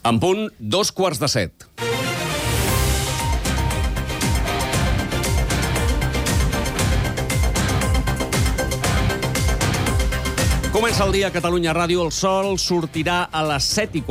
En punt, 6:45. Comença el dia a Catalunya Ràdio. El sol sortirà a les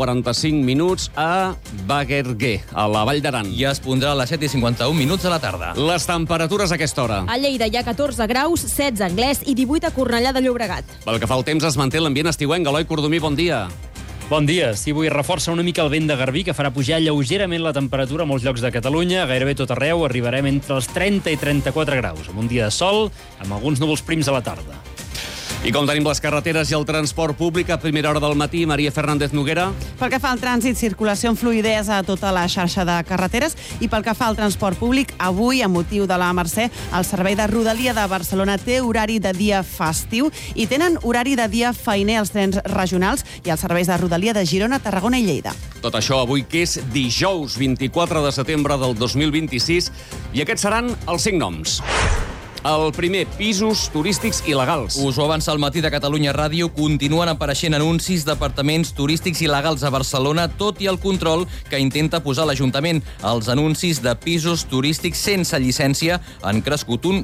7:45 a Bagerguer, a la Vall d'Aran. I es pondrà a les 7:51 a la tarda. Les temperatures a aquesta hora. A Lleida hi ha 14 graus, 16 a Anglès i 18 a Cornellà de Llobregat. Pel que fa al temps, es manté l'ambient estiuenc. Eloi Cordomí, bon dia. Bon dia. Sí, avui reforça una mica el vent de garbí, que farà pujar lleugerament la temperatura a molts llocs de Catalunya. Gairebé tot arreu arribarem entre els 30 i 34 graus, amb un dia de sol, amb alguns núvols prims a la tarda. I com tenim les carreteres i el transport públic a primera hora del matí, Maria Fernández Noguera? Pel que fa al trànsit, circulació amb fluïdesa a tota la xarxa de carreteres, i pel que fa al transport públic, avui, amb motiu de la Mercè, el servei de Rodalia de Barcelona té horari de dia festiu i tenen horari de dia feiner als trens regionals i els serveis de Rodalia de Girona, Tarragona i Lleida. Tot això avui, que és dijous 24 de setembre del 2026, i aquests seran els 5 noms. El primer, pisos turístics il·legals. Us ho avança al matí de Catalunya Ràdio. Continuen apareixent anuncis d'apartaments turístics il·legals a Barcelona, tot i el control que intenta posar l'Ajuntament. Els anuncis de pisos turístics sense llicència han crescut un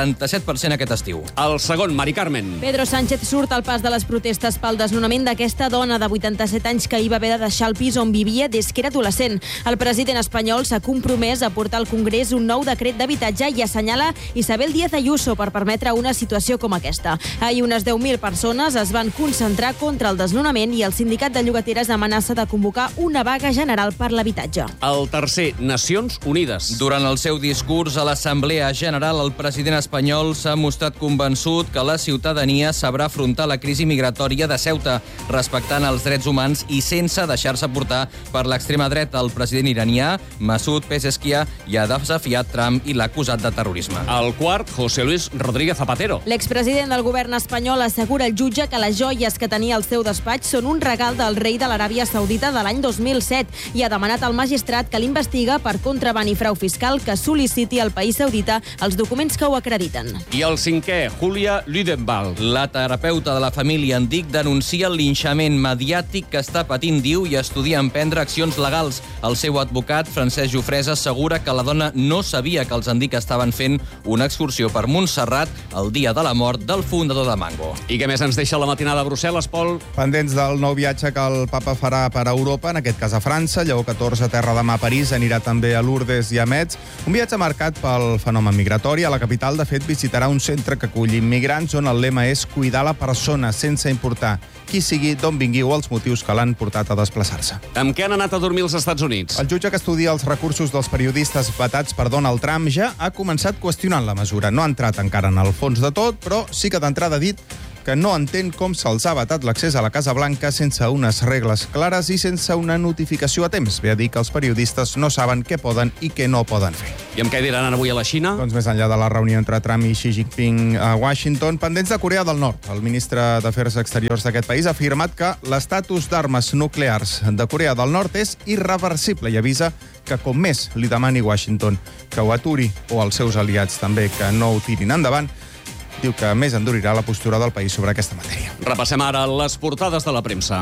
47% aquest estiu. El segon, Mari Carmen. Pedro Sánchez surt al pas de les protestes pel desnonament d'aquesta dona de 87 anys que hi va haver de deixar el pis on vivia des que era adolescent. El president espanyol s'ha compromès a portar al Congrés un nou decret d'habitatge i assenyala Isabel Díaz Ayuso per permetre una situació com aquesta. Ahir unes 10.000 persones es van concentrar contra el desnonament i el sindicat de llogateres amenaça de convocar una vaga general per l'habitatge. El tercer, Nacions Unides. Durant el seu discurs a l'Assemblea General, el president espanyol s'ha mostrat convençut que la ciutadania sabrà afrontar la crisi migratòria de Ceuta, respectant els drets humans i sense deixar-se portar per l'extrema dreta. El president iranià, Masoud Pezeshkian, hi ha desafiat Trump i l'ha acusat de terrorisme. El quart, José Luis Rodríguez Zapatero. L'expresident del govern espanyol assegura al jutge que les joies que tenia al seu despatx són un regal del rei de l'Aràbia Saudita de l'any 2007 i ha demanat al magistrat que l'investiga per contraban i frau fiscal que sol·liciti al país saudita els documents que ho acrediten. I el cinquè, Julia Lüdenwald. La terapeuta de la família en Dic denuncia el linxament mediàtic que està patint, diu, i estudia emprendre accions legals. El seu advocat, Francesc Jofresa, assegura que la dona no sabia que els en Dic estaven fent una excursió per Montserrat el dia de la mort del fundador de Mango. I què més ens deixa la matinada a Brussel·les, Pol? Pendents del nou viatge que el papa farà per Europa, en aquest cas a França. Lleó XIV aterra demà a París, anirà també a Lourdes i a Metz. Un viatge marcat pel fenomen migratori. A la capital, de fet, visitarà un centre que acull immigrants on el lema és cuidar la persona sense importar qui sigui, d'on vingui o els motius que l'han portat a desplaçar-se. Amb què han anat a dormir els Estats Units? El jutge que estudia els recursos dels periodistes vetats per Donald Trump ja ha començat qüestionant la mesura. No ha entrat encara en el fons de tot, però sí que d'entrada ha dit que no entén com se'ls ha vetat l'accés a la Casa Blanca sense unes regles clares i sense una notificació a temps. Ve a dir que els periodistes no saben què poden i què no poden fer. I amb què diran avui a la Xina? Doncs més enllà de la reunió entre Trump i Xi Jinping a Washington, pendents de Corea del Nord. El ministre d'Afers Exteriors d'aquest país ha afirmat que l'estatus d'armes nuclears de Corea del Nord és irreversible i avisa que com més li demani Washington que ho aturi, o els seus aliats també que no ho tirin endavant, diu que més endurirà la postura del país sobre aquesta matèria. Repassem ara les portades de la premsa.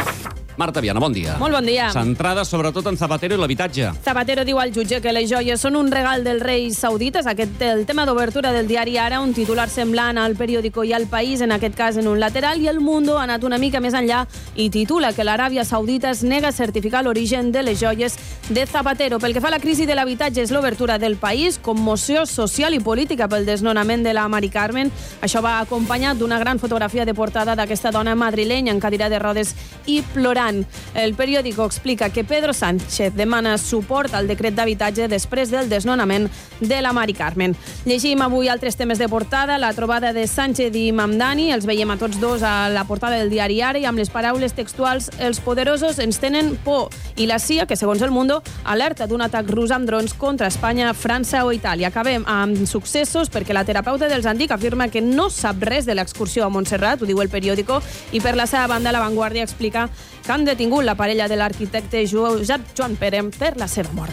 Marta Viana, bon dia. Molt bon dia. Centrada sobretot en Zapatero i l'habitatge. Zapatero diu al jutge que les joies són un regal del rei saudita. És aquest el tema d'obertura del diari Ara, un titular semblant al Periódico i al País, en aquest cas en un lateral, i El Mundo ha anat una mica més enllà i titula que l'Aràbia Saudita es nega a certificar l'origen de les joies de Zapatero. Pel que fa a la crisi de l'habitatge és l'obertura del País, commoció social i política pel desnonament de la Mari Carmen. Això va acompanyat d'una gran fotografia de portada d'aquesta dona madrilenya en cadira de rodes i plorant. El Periódico explica que Pedro Sánchez demana suport al decret d'habitatge després del desnonament de la Mari Carmen. Llegim avui altres temes de portada, la trobada de Sánchez i Mamdani, els veiem a tots dos a la portada del diari Ara i amb les paraules textuals els poderosos ens tenen por i la CIA, que segons El Mundo, alerta d'un atac rus amb drons contra Espanya, França o Itàlia. Acabem amb successos perquè la terapeuta dels Andic afirma que no sap res de l'excursió a Montserrat, ho diu El Periódico, i per la seva banda La Vanguardia explica que han detingut la parella de l'arquitecte Joan Pere per la seva mort.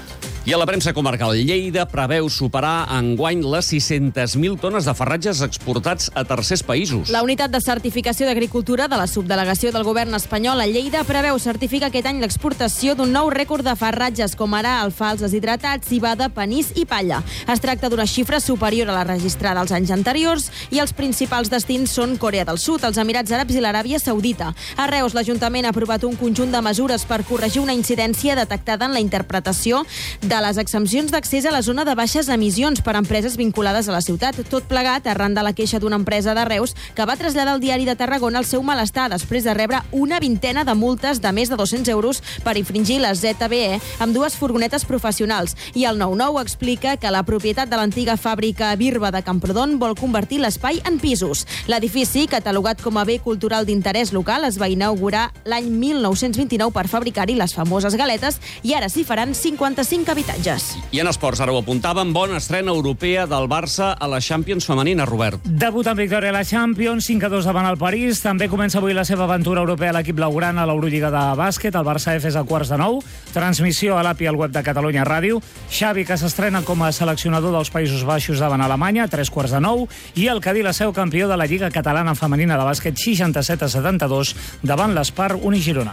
I a la premsa comarcal, Lleida preveu superar enguany les 600.000 tones de farratges exportats a tercers països. La unitat de certificació d'agricultura de la subdelegació del govern espanyol a Lleida preveu certificar aquest any l'exportació d'un nou rècord de farratges, com ara alfals deshidratats, civada, panís i palla. Es tracta d'una xifra superior a la registrada als anys anteriors i els principals destins són Corea del Sud, els Emirats Àrabs i l'Aràbia Saudita. A Reus, l'Ajuntament ha aprovat un conjunt de mesures per corregir una incidència detectada en la interpretació de les exempcions d'accés a la zona de baixes emissions per a empreses vinculades a la ciutat. Tot plegat arran de la queixa d'una empresa de Reus que va traslladar al Diari de Tarragona el seu malestar després de rebre una vintena de multes de més de 200 euros per infringir la ZBE amb dues furgonetes professionals. I el 9-9 explica que la propietat de l'antiga fàbrica Birba de Camprodon vol convertir l'espai en pisos. L'edifici, catalogat com a bé cultural d'interès local, es va inaugurar l'any 1929 per fabricar-hi les famoses galetes i ara s'hi faran 55 habitatges. I en esports, ara ho apuntàvem, bona estrena europea del Barça a la Champions femenina, Robert. Debut en victòria a la Champions, 5-2 davant el París. També comença avui la seva aventura europea a l'equip blaugrana a l'Eurolliga de bàsquet. El Barça F és a 8:45. Transmissió a l'API al web de Catalunya Ràdio. Xavi, que s'estrena com a seleccionador dels Països Baixos davant Alemanya, 3:45. I el Cadí, la seu campió de la Lliga Catalana Femenina de bàsquet, 67-72 davant l'Espar Unigirona.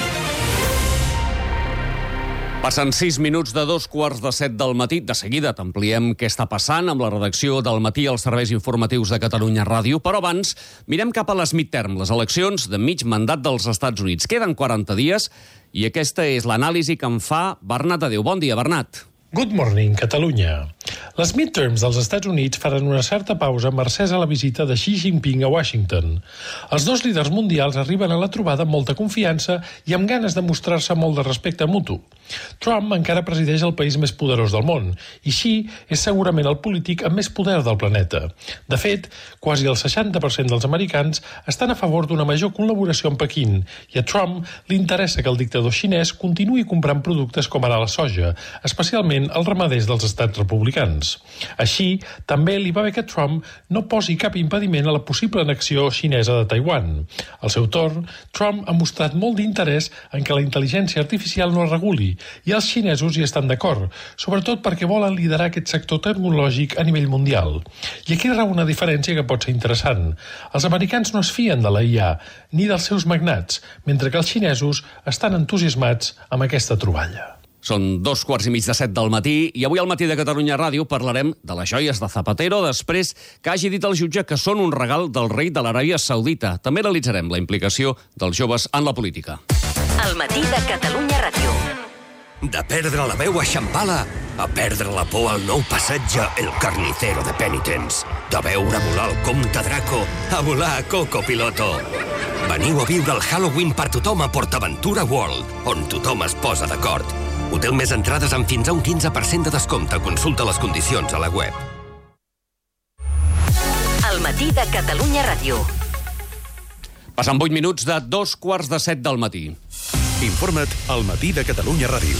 Passen 6 minuts de 7:15 del matí. De seguida t'ampliem què està passant amb la redacció del matí als serveis informatius de Catalunya Ràdio. Però abans, mirem cap a les midterm, les eleccions de mig mandat dels Estats Units. Queden 40 dies i aquesta és l'anàlisi que en fa Bernat Adéu. Bon dia, Bernat. Good morning, Catalunya. Les midterms dels Estats Units faran una certa pausa mercès a la visita de Xi Jinping a Washington. Els dos líders mundials arriben a la trobada amb molta confiança i amb ganes de mostrar-se molt de respecte mutu. Trump encara presideix el país més poderós del món i Xi és segurament el polític amb més poder del planeta. De fet, quasi el 60% dels americans estan a favor d'una major col·laboració amb Pequín i a Trump li interessa que el dictador xinès continuï comprant productes com ara la soja, especialment els ramaders dels estats republicans. Així, també li va bé que Trump no posi cap impediment a la possible annexió xinesa de Taiwan. Al seu torn, Trump ha mostrat molt d'interès en que la intel·ligència artificial no es reguli i els xinesos hi estan d'acord, sobretot perquè volen liderar aquest sector tecnològic a nivell mundial. I aquí rau una diferència que pot ser interessant. Els americans no es fien de la IA ni dels seus magnats, mentre que els xinesos estan entusiasmats amb aquesta troballa. Són 7:15 del matí i avui al matí de Catalunya Ràdio parlarem de les joies de Zapatero després que hagi dit el jutge que són un regal del rei de l'Aràbia Saudita. També analitzarem la implicació dels joves en la política. Al matí de Catalunya Ràdio. De perdre la veu a Xampala a perdre la por al nou passatge El Carnicero de Penitents. De veure volar el comte Draco a volar a Coco Piloto. Veniu a viure el Halloween per tothom a PortAventura World, on tothom es posa d'acord. Hotel més entrades amb fins a un 15% de descompte. Consulta les condicions a la web. Al matí de Catalunya Ràdio. Passen 8 minuts de 7:15 del matí. Informa't al matí de Catalunya Ràdio.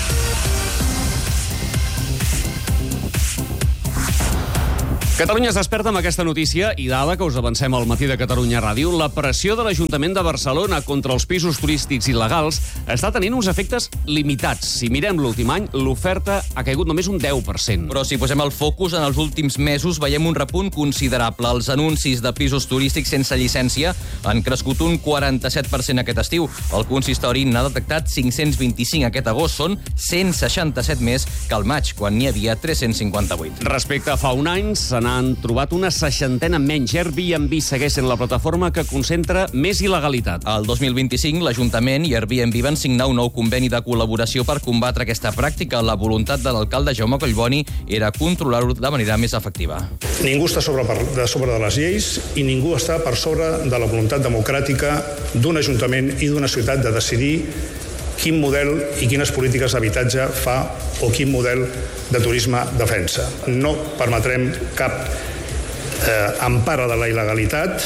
Catalunya es desperta amb aquesta notícia i dada que us avancem al matí de Catalunya Ràdio, la pressió de l'Ajuntament de Barcelona contra els pisos turístics il·legals està tenint uns efectes limitats. Si mirem l'últim any, l'oferta ha caigut només un 10%. Però si posem el focus en els últims mesos, veiem un repunt considerable. Els anuncis de pisos turístics sense llicència han crescut un 47% aquest estiu. El consistori n'ha detectat 525 aquest agost. Són 167 més que al maig, quan n'hi havia 358. Respecte a fa un any, se n'han trobat una 60 menys. Airbnb segueix sent la plataforma que concentra més il·legalitat. El 2025, l'Ajuntament i Airbnb van signar un nou conveni de col·laboració per combatre aquesta pràctica. La voluntat de l'alcalde Jaume Collboni era controlar-ho de manera més efectiva. Ningú està sobre de les lleis i ningú està per sobre de la voluntat democràtica d'un ajuntament i d'una ciutat de decidir quin model i quines polítiques d'habitatge fa o quin model de turisme defensa. No permetrem cap empara de la il·legalitat.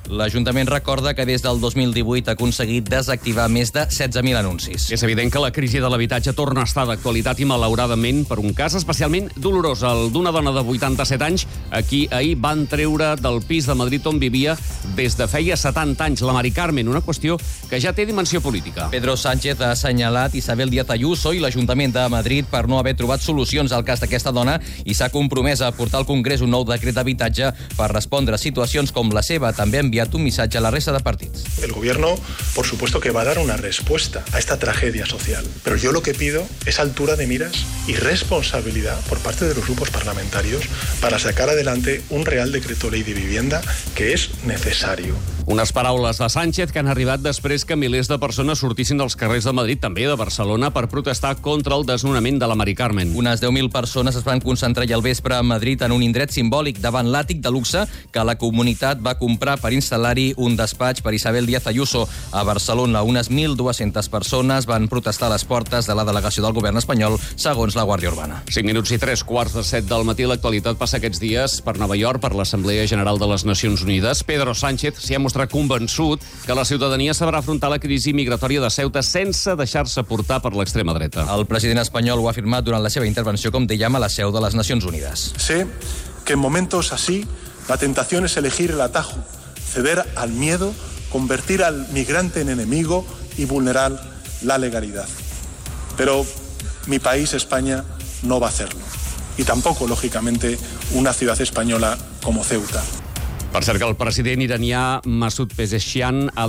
L'Ajuntament recorda que des del 2018 ha aconseguit desactivar més de 16.000 anuncis. És evident que la crisi de l'habitatge torna a estar d'actualitat i, malauradament, per un cas especialment dolorós, el d'una dona de 87 anys, a qui ahir van treure del pis de Madrid on vivia des de feia 70 anys, la Mari Carmen, una qüestió que ja té dimensió política. Pedro Sánchez ha assenyalat Isabel Díaz Ayuso i l'Ajuntament de Madrid per no haver trobat solucions al cas d'aquesta dona i s'ha compromès a portar al Congrés un nou decret d'habitatge per respondre a situacions com la seva. També ha enviat un missatge a la resta de partits. El gobierno, por supuesto, que va a dar una respuesta a esta tragedia social. Pero yo lo que pido es altura de miras y responsabilidad por parte de los grupos parlamentarios para sacar adelante un Real Decreto Ley de Vivienda que es necesario. Unes paraules de Sánchez que han arribat després que milers de persones sortissin dels carrers de Madrid, també de Barcelona, per protestar contra el desnonament de la Mari Carmen. Unes 10.000 persones es van concentrar ahir al vespre a Madrid en un indret simbòlic davant l'àtic de luxe que la comunitat va comprar per instal·lar-hi un despatx per Isabel Díaz Ayuso. A Barcelona, unes 1.200 persones van protestar a les portes de la delegació del govern espanyol, segons la Guàrdia Urbana. 5 minuts i 3:15 del matí. L'actualitat passa aquests dies per Nova York, per l'Assemblea General de les Nacions Unides. Pedro Sánchez s'hi ha mostrat convençut que la ciutadania sabrà afrontar la crisi migratòria de Ceuta sense deixar-se portar per l'extrema dreta. El president espanyol ho ha afirmat durant la seva intervenció, com dèiem, a la seu de les Nacions Unides. Sé que en momentos así la tentación es elegir el atajo, ceder al miedo, convertir al migrante en enemigo y vulnerar la legalidad. Pero mi país, España, no va a hacerlo. Y tampoco, lógicamente, una ciudad española como Ceuta. Per cert que el president iranià Masoud Pezeshkian ha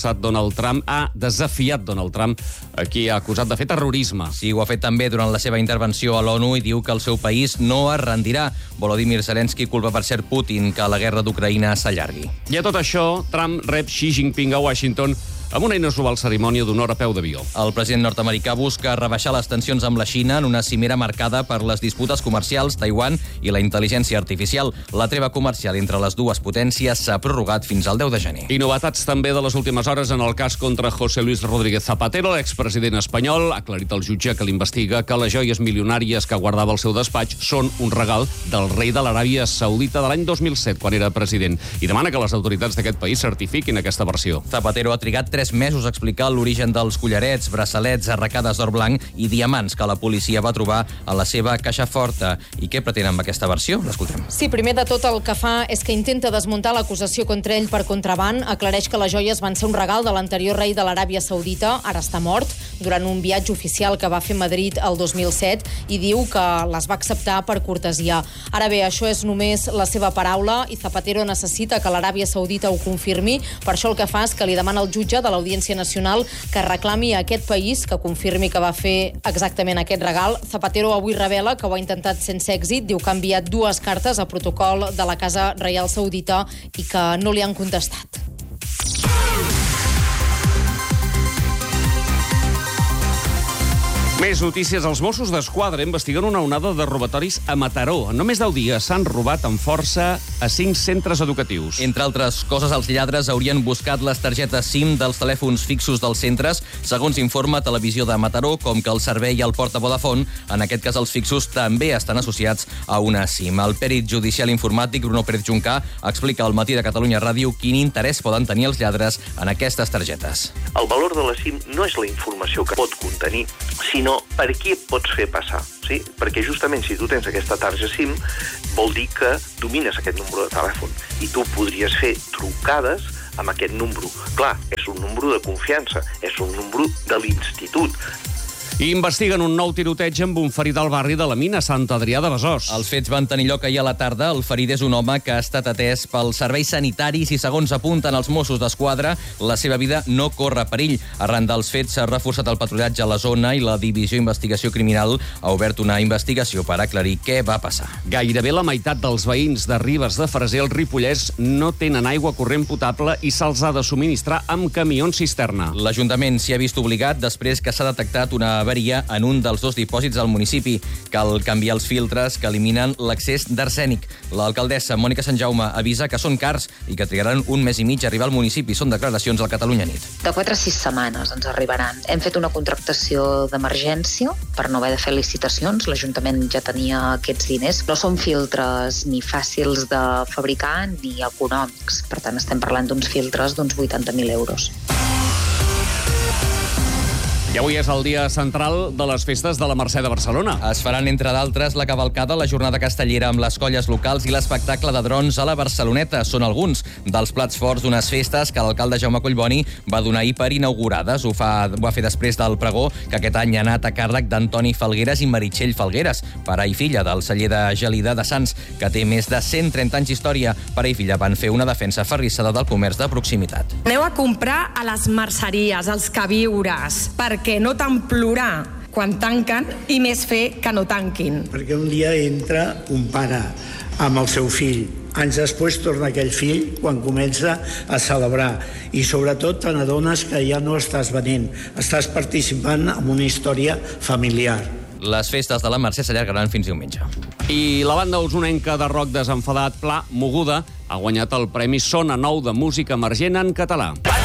desafiat Donald Trump, a qui ha acusat de fer terrorisme. Sí, ho ha fet també durant la seva intervenció a l'ONU i diu que el seu país no es rendirà. Volodymyr Zelensky culpa per cert Putin que la guerra d'Ucraïna s'allargui. I a tot això, Trump rep Xi Jinping a Washington amb una inusual cerimònia d'honor a peu d'avió. El president nord-americà busca rebaixar les tensions amb la Xina en una cimera marcada per les disputes comercials, Taiwan i la intel·ligència artificial. La treva comercial entre les dues potències s'ha prorrogat fins al 10 de gener. I novetats també de les últimes hores en el cas contra José Luis Rodríguez Zapatero, l'expresident espanyol. Ha aclarit el jutge que l'investiga que les joies milionàries que guardava al seu despatx són un regal del rei de l'Aràbia Saudita de l'any 2007, quan era president, i demana que les autoritats d'aquest país certifiquin aquesta versió. Zapatero ha trigat 3 mesos a explicar l'origen dels collarets, braçalets, arracades d'or blanc i diamants que la policia va trobar a la seva caixa forta. I què pretén amb aquesta versió? L'escoltem. Sí, primer de tot el que fa és que intenta desmuntar l'acusació contra ell per contraban. Aclareix que les joies van ser un regal de l'anterior rei de l'Aràbia Saudita, ara està mort, durant un viatge oficial que va fer a Madrid el 2007 i diu que les va acceptar per cortesia. Ara bé, això és només la seva paraula i Zapatero necessita que l'Aràbia Saudita ho confirmi. Per això el que fa és que li demana al jutge de l'Audiència Nacional que reclami a aquest país que confirmi que va fer exactament aquest regal. Zapatero avui revela que ho ha intentat sense èxit. Diu que ha enviat 2 cartes a protocol de la Casa Reial Saudita i que no li han contestat. Més notícies. Els Mossos d'Esquadra investiguen una onada de robatoris a Mataró. En només 10 dies s'han robat amb força a 5 centres educatius. Entre altres coses, els lladres haurien buscat les targetes SIM dels telèfons fixos dels centres, segons informa Televisió de Mataró, com que el servei al Porta Vodafone, en aquest cas els fixos, també estan associats a una SIM. El perit judicial informàtic Bruno Pérez Juncà explica al Matí de Catalunya Ràdio quin interès poden tenir els lladres en aquestes targetes. El valor de la SIM no és la informació que pot contenir, sinó per qui et pots fer passar. Sí? Perquè justament si tu tens aquesta targeta SIM vol dir que domines aquest número de telèfon i tu podries fer trucades amb aquest número. Clar, és un número de confiança, és un número de l'institut. I investiguen un nou tiroteig amb un ferit al barri de la Mina, Sant Adrià de Besòs. Els fets van tenir lloc ahir a la tarda. El ferit és un home que ha estat atès pels serveis sanitaris i, segons apunten els Mossos d'Esquadra, la seva vida no corre perill. Arran dels fets s'ha reforçat el patrullatge a la zona i la Divisió d'Investigació Criminal ha obert una investigació per aclarir què va passar. Gairebé la meitat dels veïns de Ribes de Freser al Ripollès no tenen aigua corrent potable i se'ls ha de subministrar amb camions cisterna. L'Ajuntament s'hi ha vist obligat després que s'ha detectat una avaria en un dels 2 dipòsits del municipi. Cal canviar els filtres que eliminen l'excés d'arsènic. L'alcaldessa Mònica Sant Jaume avisa que són cars i que trigaran un mes i mig a arribar al municipi. Són declaracions al Catalunya Nit. De 4 a 6 setmanes ens arribaran. Hem fet una contractació d'emergència per no haver de fer licitacions. L'Ajuntament ja tenia aquests diners. No són filtres ni fàcils de fabricar ni econòmics. Per tant, estem parlant d'uns filtres d'uns 80.000 euros. I avui és el dia central de les festes de la Mercè de Barcelona. Es faran, entre d'altres, la cavalcada, la jornada castellera amb les colles locals i l'espectacle de drons a la Barceloneta. Són alguns dels plats forts d'unes festes que l'alcalde Jaume Collboni va donar ahir per inaugurades. Ho va fer després del pregó, que aquest any ha anat a càrrec d'Antoni Falgueres i Meritxell Falgueres, pare i filla del celler de Gelida de Sants, que té més de 130 anys d'història. Pare i filla van fer una defensa ferrissada del comerç de proximitat. Aneu a comprar a les merceries, als queviures, perquè no tant plorar quan tanquen i més fer que no tanquin. Perquè un dia entra un pare amb el seu fill, anys després torna aquell fill quan comença a celebrar i sobretot te n'adones que ja no estàs venent, estàs participant en una història familiar. Les festes de la Mercè s'allargaran fins diumenge. I la banda usonenca de rock desenfadat Pla Moguda ha guanyat el Premi Sona Nou de Música Emergent en català.